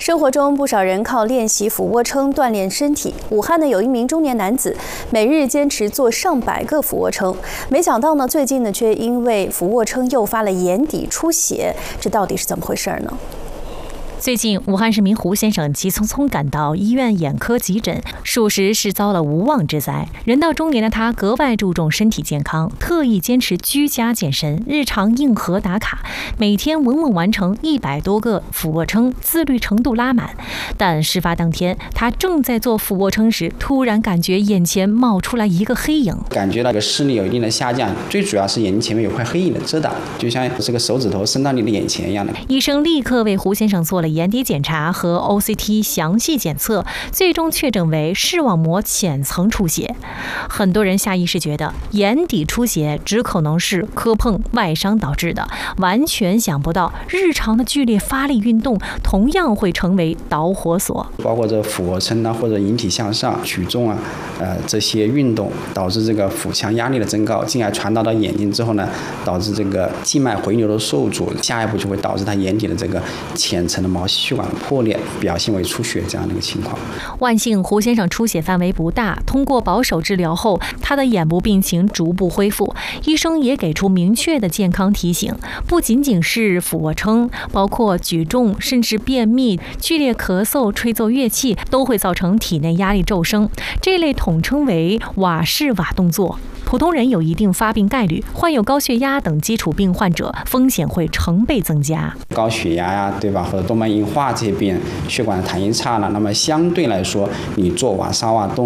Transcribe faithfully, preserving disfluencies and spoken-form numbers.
生活中，不少人靠练习俯卧撑锻炼身体。武汉呢，有一名中年男子，每日坚持做上百个俯卧撑，没想到呢，最近呢，却因为俯卧撑诱发了眼底出血，这到底是怎么回事呢？ 最近，武汉市民胡先生急匆匆赶到医院眼科急诊，属实是遭了无妄之灾。人到中年的他格外注重身体健康，特意坚持居家健身，日常硬核打卡，每天稳稳完成一百多个俯卧撑，自律程度拉满。但事发当天，他正在做俯卧撑时，突然感觉眼前冒出来一个黑影， 感觉到这个视力有一定的下降，最主要是眼睛前面有块黑影的遮挡，就像这个手指头伸到你的眼前一样的。 医生立刻为胡先生做了眼底检查和 O C T 详细检测，最终确诊为视网膜浅层出血。很多人下意识觉得眼底出血只可能是磕碰外伤导致的，完全想不到日常的剧烈发力运动同样会成为导火索。 包括这俯卧撑啊，或者引体向上、举重啊，呃，这些运动导致这个腹腔压力的增高，进而传导到眼睛之后呢，导致这个静脉回流的受阻，下一步就会导致他眼底的这个浅层的毛细血管破裂，表现为出血这样的一个情况。 万幸胡先生出血范围不大，通过保守治疗后，他的眼部病情逐步恢复。医生也给出明确的健康提醒，不仅仅是俯卧撑，包括举重，甚至便秘、剧烈咳嗽、吹奏乐器，都会造成体内压力骤升，这类统称为瓦式瓦动作。普通人有一定发病概率，患有高血压等基础病患者风险会成倍增加。 高血压呀，对吧？或者动脉硬化这些病，血管的弹性差了，那么相对来说，你做瓦沙瓦动